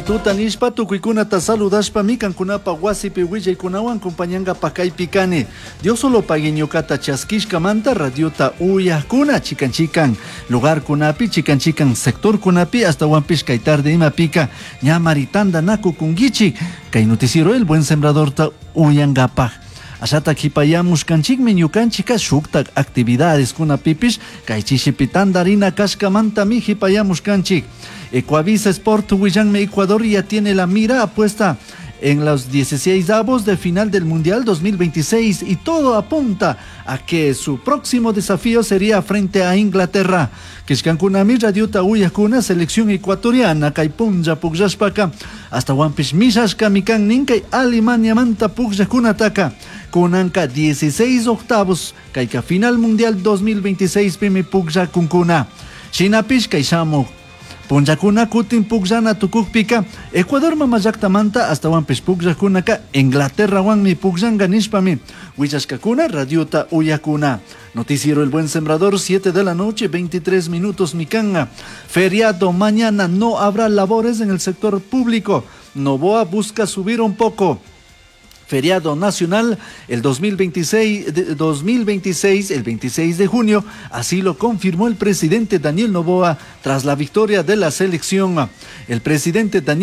Tuta nishpa tukuykunata saludashpa mikankunapa wasipi willaykunawan compañanga pakay pikani. Dios solo pagueñokata chaskishkamanta radiota uyakuna chikan lugar kunapi chikan sector kunapi hasta wampish kay tarde imapika ñamaritanda naku kungichik kay noticiero El Buen Sembrador ta uyangapaj. Ashata kipayamush kanchikmi ñukanchika shuktak actividades kunapipish kay chishipitandarina kashkamanta mi hipayamush kanchik. Ecuavisa Sport Huillanme Ecuador ya tiene la mira apuesta en los 16avos de final del Mundial 2026 y todo apunta a que su próximo desafío sería frente a Inglaterra. Kishkankunami radiota uyakuna selección ecuatoriana kaypunja pugllashpaka hasta wampish mishashka mikan ninkay Alemania manta pugllakunataka kunanka 16 octavos kayka final Mundial 2026 pimi pugllakunkuna shinapish kay shamuq Punjakuna kutin pugllana tukukpika Ecuador mamayaktamanta hasta wampish pugllakunaka Inglaterra wanmi pugllanga nishpami wichashkakuna radiota uyakuna. Noticiero El Buen Sembrador, 7 de la noche, 23 minutos mikanga. Feriado, mañana no habrá labores en el sector público. Novoa busca subir un poco. Feriado nacional el 2026, el 26 de junio, así lo confirmó el presidente Daniel Noboa tras la victoria de la selección. El presidente Daniel